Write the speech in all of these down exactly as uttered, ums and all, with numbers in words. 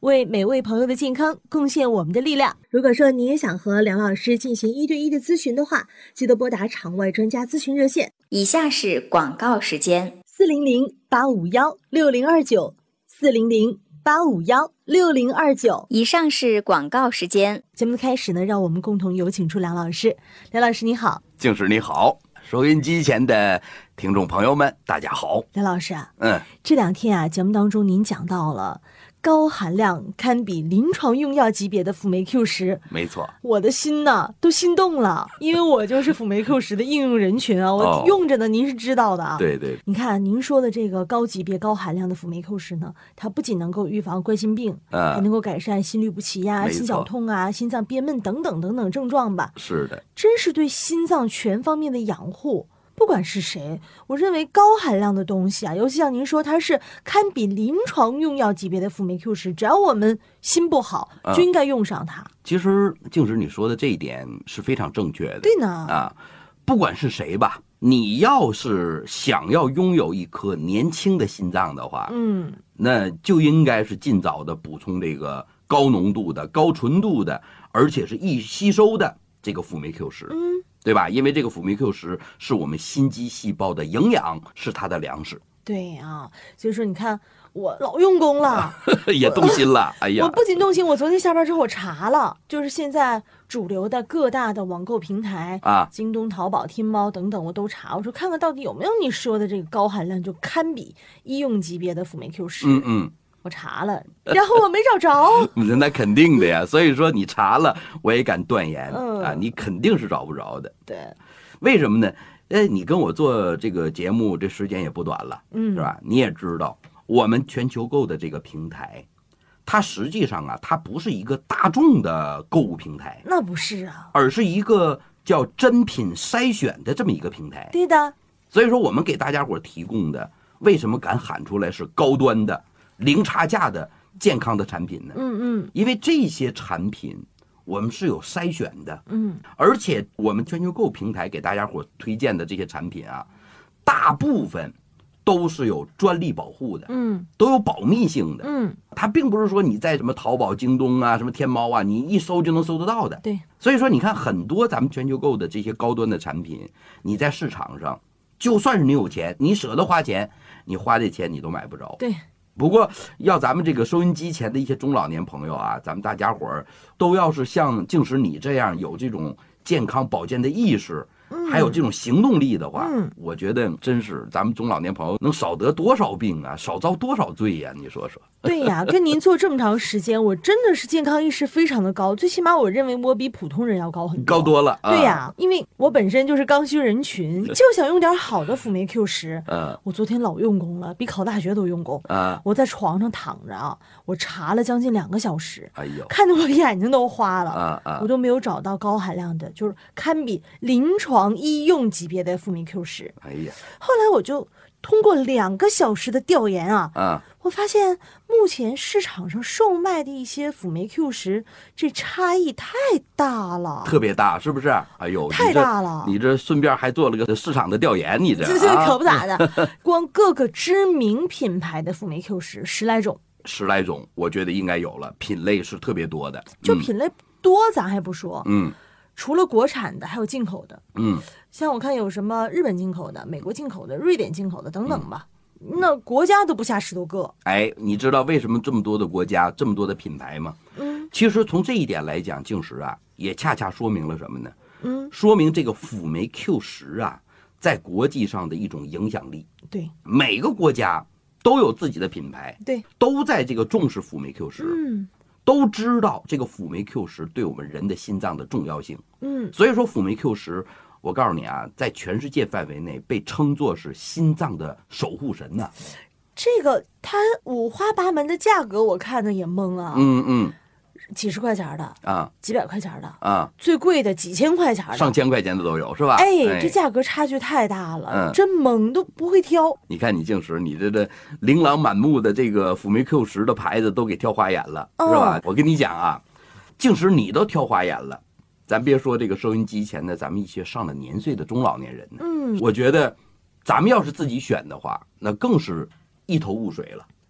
为每位朋友的健康贡献我们的力量。如果说你也想和梁老师进行一对一的咨询的话，记得拨打场外专家咨询热线。 以下是广告时间： 四零零八五幺六零二九，四零零八五幺六零二九。 以上是广告时间。 节目的开始呢，让我们共同有请出梁老师。梁老师你好。 静师你好，收音机前的听众朋友们大家好。 梁老师啊， 嗯， 这两天啊，节目当中您讲到了高含量堪比临床用药级别的辅酶 Q 十， 没错， 我的心呢都心动了，因为我就是辅酶 Q 十的应用人群啊，我用着呢，您是知道的啊。 对对， 你看您说的这个高级别高含量的辅酶 Q 十呢，它不仅能够预防冠心病， 啊， 还能够改善心律不齐呀、心绞痛啊、心脏憋闷等等等等症状吧。 是的， 真是对心脏全方面的养护。不管是谁，我认为高含量的东西啊，尤其像您说它是堪比临床用药级别的辅酶 Q 十，只要我们心不好，就应该用上它。 嗯、其实静师你说的这一点是非常正确的。 对呢， 啊，不管是谁吧，你要是想要拥有一颗年轻的心脏的话， 嗯， 那就应该是尽早的补充这个高浓度的、高纯度的，而且是易吸收的这个辅酶 Q 十。 嗯。 对吧？因为这个辅酶 Q 十是我们心肌细胞的营养，是它的粮食。 对啊，所以说你看我老用功了， 也动心了。哎呀， 我不仅动心，我昨天下班之后我查了，就是现在主流的各大的网购平台啊， 京东、淘宝、天猫等等，我都查，我说看看到底有没有你说的这个高含量就堪比医用级别的辅酶 Q 十。 嗯嗯。 我查了，然后我没找着。 那肯定的呀，所以说你查了，我也敢断言、 嗯、 啊，你肯定是找不着的。 对， 为什么呢？哎，你跟我做这个节目，这时间也不短了， 嗯， 是吧？你也知道，我们全球购的这个平台，它实际上啊，它不是一个大众的购物平台， 那不是啊， 而是一个叫真品筛选的这么一个平台。 对的。 所以说，我们给大家伙提供的，为什么敢喊出来是高端的？零差价的健康的产品呢？ 嗯嗯， 因为这些产品我们是有筛选的， 嗯， 而且我们全球购平台给大家伙推荐的这些产品啊，大部分都是有专利保护的， 嗯， 都有保密性的， 嗯， 它并不是说你在什么淘宝、京东啊、什么天猫啊，你一搜就能搜得到的。 对， 所以说你看很多咱们全球购的这些高端的产品，你在市场上，就算是你有钱，你舍得花钱，你花这钱你都买不着。 对。 不过，要咱们这个收音机前的一些中老年朋友啊，咱们大家伙儿都要是像静时你这样有这种健康保健的意识，还有这种行动力的话， 嗯， 我觉得真是咱们中老年朋友能少得多少病啊，少遭多少罪呀、啊？你说说。 对呀，跟您做这么长时间，我真的是健康意识非常的高，最起码我认为我比普通人要高很多， 高多了。 对呀，因为我本身就是刚需人群，就想用点好的辅酶 Q 十。 嗯， 我昨天老用功了，比考大学都用功。 啊， 我在床上躺着啊，我查了将近两个小时， 哎呦， 看得我眼睛都花了。 啊啊， 我都没有找到高含量的，就是堪比临床医用级别的辅酶 Q 十。 哎呀， 后来我就通过两个小时的调研啊， 啊， 我发现目前市场上售卖的一些辅酶 Q 十，这差异太大了， 特别大，是不是？哎呦， 太大了！ 你 这, 你这顺便还做了个市场的调研，你这这这可不咋的。光各个知名品牌的辅酶 Q 十十来种， 十来种，我觉得应该有了，品类是特别多的。 就品类多，咱还不说， 嗯。 除了国产的，还有进口的， 嗯， 像我看有什么日本进口的、美国进口的、瑞典进口的等等吧，嗯、那国家都不下十多个。 哎，你知道为什么这么多的国家、这么多的品牌吗？ 嗯， 其实从这一点来讲，静时啊，也恰恰说明了什么呢？ 嗯， 说明这个辅酶 Q 十啊，在国际上的一种影响力。 对， 每个国家都有自己的品牌， 对， 都在这个重视辅酶 Q 十。 嗯。 都知道这个辅酶 Q 十对我们人的心脏的重要性， 嗯， 所以说辅酶 Q 十，我告诉你啊，在全世界范围内被称作是心脏的守护神呐、啊。 这个它五花八门的价格，我看的也懵啊。 嗯嗯， 几十块钱的啊， 几百块钱的啊， 最贵的几千块钱的， 上千块钱的都有，是吧？ 哎，哎这价格差距太大了， 嗯， 真懵都不会挑。 你看你静时，你这这琳琅满目的这个辅酶 Q 十的牌子都给挑花眼了， 哦、 是吧？我跟你讲啊，静时你都挑花眼了，咱别说这个收音机前的咱们一些上了年岁的中老年人呢， 嗯， 我觉得咱们要是自己选的话，那更是一头雾水了。 嗯，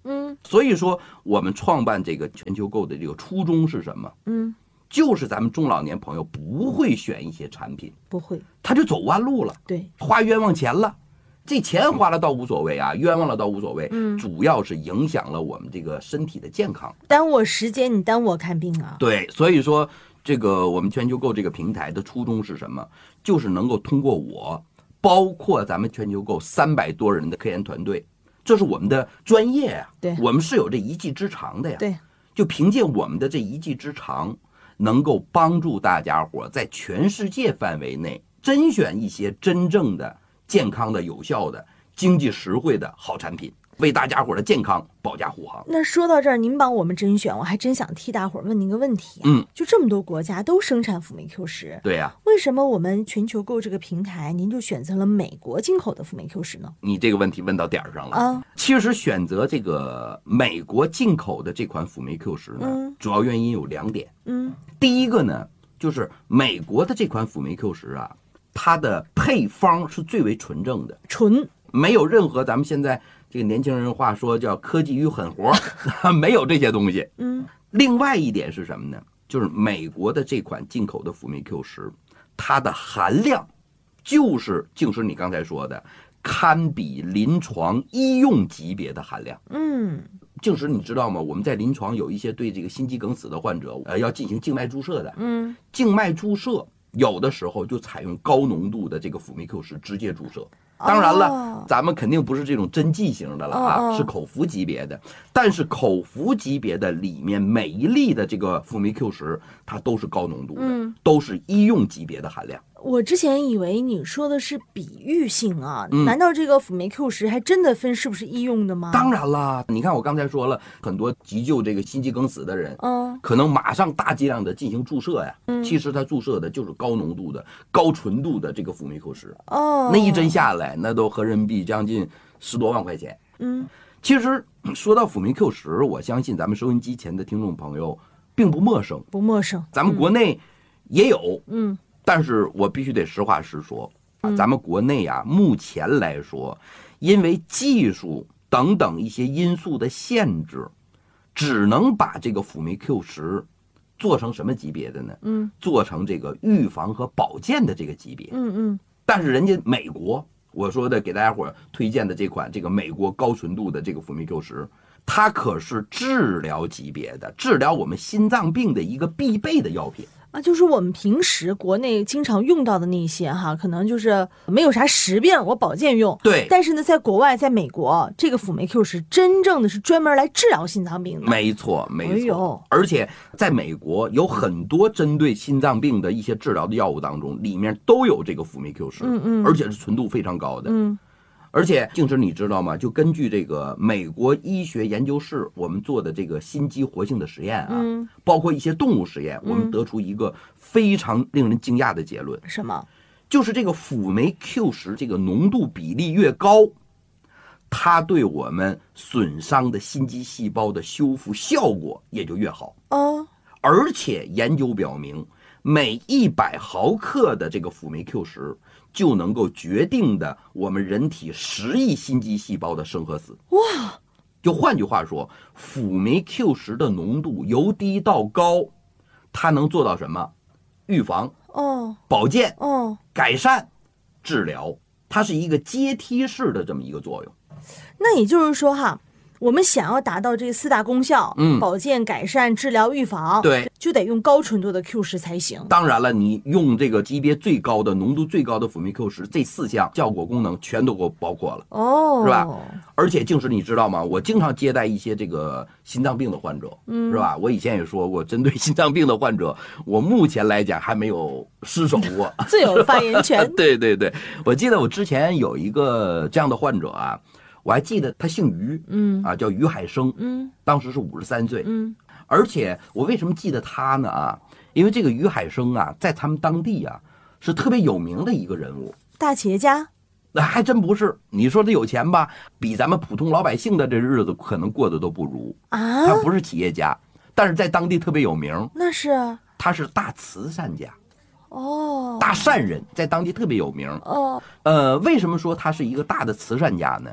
所以说，我们创办这个全球购的这个初衷是什么？ 嗯， 就是咱们中老年朋友不会选一些产品， 不会， 他就走弯路了， 对， 花冤枉钱了。这钱花了倒无所谓啊，冤枉了倒无所谓， 嗯， 主要是影响了我们这个身体的健康， 耽误我时间，你耽误我看病啊。 对，所以说这个我们全球购这个平台的初衷是什么？就是能够通过我，包括咱们全球购三百多人的科研团队，这是我们的专业呀、啊， 对， 我们是有这一技之长的呀， 对， 就凭借我们的这一技之长，能够帮助大家伙在全世界范围内甄选一些真正的健康的、有效的、经济实惠的好产品，为大家伙的健康保驾护航。 那说到这儿，您帮我们甄选，我还真想替大伙儿问您个问题、啊。 嗯， 就这么多国家都生产辅酶 Q 十， 对呀、啊， 为什么我们全球购这个平台，您就选择了美国进口的辅酶 Q 十呢？ 你这个问题问到点儿上了啊！ 其实选择这个美国进口的这款辅酶 Q 十呢、嗯，主要原因有两点。 嗯， 第一个呢，就是美国的这款辅酶 Q 十啊。它的配方是最为纯正的， 纯， 没有任何咱们现在这个年轻人话说叫科技与狠活，没有这些东西。 嗯， 另外一点是什么呢？就是美国的这款进口的辅酶 Q 十，它的含量就是净是你刚才说的，堪比临床医用级别的含量。 嗯， 净是你知道吗？我们在临床有一些对这个心肌梗死的患者，呃，要进行静脉注射的。 嗯， 静脉注射。有的时候就采用高浓度的这个辅酶 Q 十直接注射，当然了，哦、咱们肯定不是这种针剂型的了啊， 哦哦是口服级别的。但是口服级别的里面每一粒的这个辅酶 Q 十，它都是高浓度的， 嗯、 都是医用级别的含量。 我之前以为你说的是比喻性啊， 嗯、 难道这个辅酶 Q 十还真的分是不是医用的吗？ 当然啦，你看我刚才说了，很多急救这个心肌梗死的人， 嗯， 可能马上大剂量的进行注射呀， 嗯， 其实他注射的就是高浓度的、高纯度的这个辅酶 Q 十， 哦， 那一针下来，那都合人民币将近十多万块钱。 嗯， 其实说到辅酶 Q 十，我相信咱们收音机前的听众朋友并不陌生， 不陌生， 咱们国内也有， 嗯。 但是我必须得实话实说啊，咱们国内啊，目前来说，因为技术等等一些因素的限制，只能把这个辅酶 Q 十做成什么级别的呢？ 嗯， 做成这个预防和保健的这个级别。 嗯嗯。 但是人家美国，我说的给大家伙推荐的这款这个美国高纯度的这个辅酶 Q 十，它可是治疗级别的，治疗我们心脏病的一个必备的药品。 啊，就是我们平时国内经常用到的那些哈，可能就是没有啥实病，我保健用。 对。 但是呢，在国外，在美国，这个辅酶 Q 十真正的是专门来治疗心脏病的。 没错，没错。 哎呦， 而且在美国有很多针对心脏病的一些治疗的药物当中，里面都有这个辅酶 Q 十， 嗯嗯， 而且是纯度非常高的。 嗯。 而且，静池，你知道吗？就根据这个美国医学研究室我们做的这个心肌活性的实验啊， 嗯， 包括一些动物实验，我们得出一个非常令人惊讶的结论。 什么？ 就是这个辅酶 Q 十这个浓度比例越高，它对我们损伤的心肌细胞的修复效果也就越好。 哦， 而且研究表明，每一百毫克的这个辅酶 Q 十。就能够决定的我们人体十亿心肌细胞的生和死。 哇！ 就换句话说，辅酶 Q 十的浓度由低到高，它能做到什么？预防、 哦， 保健、 哦， 改善、治疗，它是一个阶梯式的这么一个作用。 那也就是说哈，我们想要达到这四大功效， 嗯， 保健、改善、治疗、预防， 对， 就得用高纯度的 Q 十才行。 当然了，你用这个级别最高的、浓度最高的辅酶 Q 十，这四项效果功能全都给我包括了， 哦， 是吧？而且净是你知道吗？我经常接待一些这个心脏病的患者， 嗯， 是吧？我以前也说过，针对心脏病的患者，我目前来讲还没有失手过， 最有发言权。 对对对，我记得我之前有一个这样的患者啊。我还记得他姓于， 嗯啊，叫于海生， 嗯， 当时是五十三岁， 嗯， 而且我为什么记得他呢？啊，因为这个于海生啊，在他们当地啊是特别有名的一个人物， 大企业家。 那还真不是，你说他有钱吧，比咱们普通老百姓的这日子可能过得都不如啊。 他不是企业家，但是在当地特别有名。 那是啊， 他是大慈善家。 哦， 大善人，在当地特别有名。 哦， 呃，为什么说他是一个大的慈善家呢？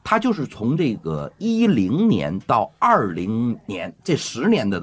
它就是从这个一零年到二零年这十年的